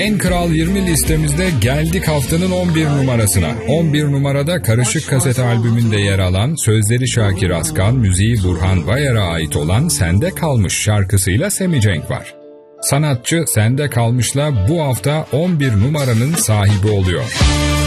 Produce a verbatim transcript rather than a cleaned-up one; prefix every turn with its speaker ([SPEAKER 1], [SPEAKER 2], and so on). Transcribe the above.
[SPEAKER 1] En Kral yirmi listemizde geldik haftanın on bir numarasına. on bir numarada Karışık Kaset albümünde yer alan, sözleri Şakir Askan, müziği Burhan Bayar'a ait olan Sende Kalmış şarkısıyla Semi Cenk var. Sanatçı Sende Kalmış'la bu hafta on bir numaranın sahibi oluyor.